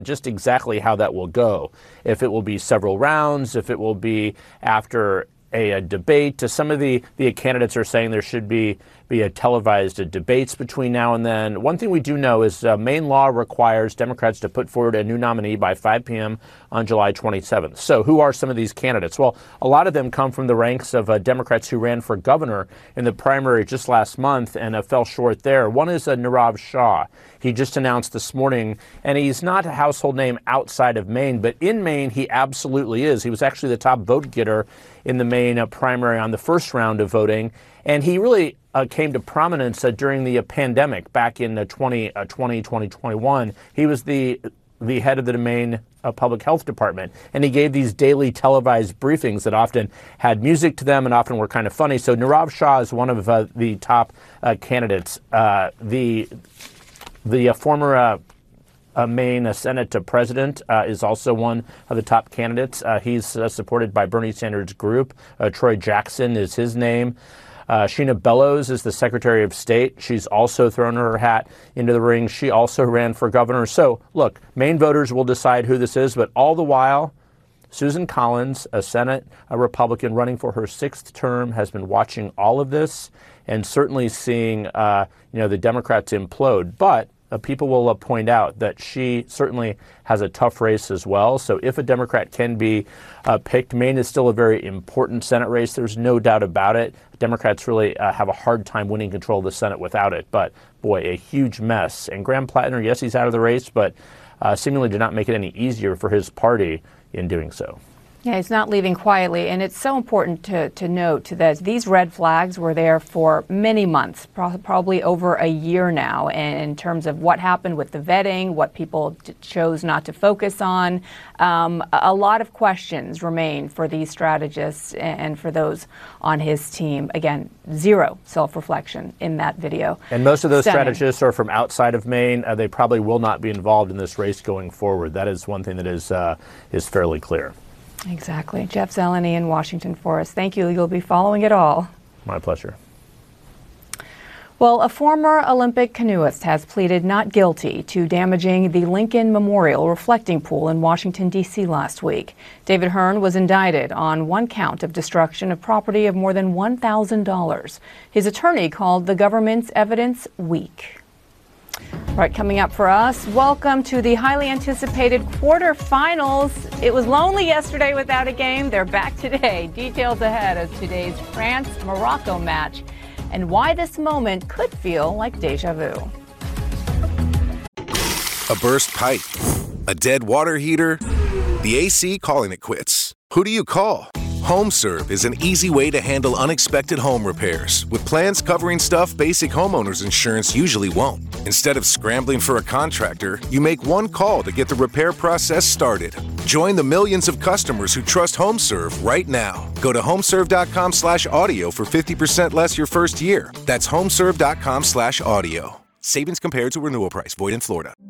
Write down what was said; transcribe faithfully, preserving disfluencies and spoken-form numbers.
just exactly how that will go. If it will be several rounds, if it will be after a, a debate. Some of the, the candidates are saying there should be, be a televised uh, debates between now and then. One thing we do know is uh, Maine law requires Democrats to put forward a new nominee by five p.m. on July twenty-seventh. So who are some of these candidates? Well, a lot of them come from the ranks of uh, Democrats who ran for governor in the primary just last month and uh, fell short there. One is uh, Nirav Shah. He just announced this morning, and he's not a household name outside of Maine, but in Maine, he absolutely is. He was actually the top vote getter in the Maine uh, primary on the first round of voting, and he really uh, came to prominence uh, during the uh, pandemic back in uh, twenty twenty, twenty twenty-one. He was the the head of the Maine uh, Public Health Department, and he gave these daily televised briefings that often had music to them and often were kind of funny. So Nirav Shah is one of uh, the top uh, candidates. Uh, the The uh, former uh, uh, Maine uh, Senate uh, president uh, is also one of the top candidates. Uh, he's uh, supported by Bernie Sanders' group. Uh, Troy Jackson is his name. Uh, Sheena Bellows is the Secretary of State. She's also thrown her hat into the ring. She also ran for governor. So, look, Maine voters will decide who this is, but all the while, Susan Collins, a Senate a Republican running for her sixth term, has been watching all of this and certainly seeing, uh, you know, the Democrats implode. But uh, people will uh, point out that she certainly has a tough race as well. So if a Democrat can be uh, picked, Maine is still a very important Senate race. There's no doubt about it. Democrats really uh, have a hard time winning control of the Senate without it. But, boy, a huge mess. And Graham Plattner, yes, he's out of the race, but uh, seemingly did not make it any easier for his party in doing so. Yeah, he's not leaving quietly, and it's so important to, to note that these red flags were there for many months, pro- probably over a year now, and in terms of what happened with the vetting, what people d- chose not to focus on. Um, a lot of questions remain for these strategists and for those on his team. Again, zero self-reflection in that video. And most of those Stunning. strategists are from outside of Maine. Uh, they probably will not be involved in this race going forward. That is one thing that is uh, is fairly clear. Exactly. Jeff Zeleny in Washington for us. Thank you. You'll be following it all. My pleasure. Well, a former Olympic canoeist has pleaded not guilty to damaging the Lincoln Memorial reflecting pool in Washington, D C last week. David Hearn was indicted on one count of destruction of property of more than one thousand dollars. His attorney called the government's evidence weak. All right, coming up for us, welcome to the highly anticipated quarterfinals. It was lonely yesterday without a game. They're back today. Details ahead of today's France-Morocco match and why this moment could feel like deja vu. A burst pipe, a dead water heater, the A C calling it quits. Who do you call? HomeServe is an easy way to handle unexpected home repairs with plans covering stuff basic homeowners insurance usually won't. Instead of scrambling for a contractor, you make one call to get the repair process started. Join the millions of customers who trust HomeServe right now. Go to homeserve.com slash audio for fifty percent less your first year. That's homeserve.com slash audio. Savings compared to renewal price. Void in Florida.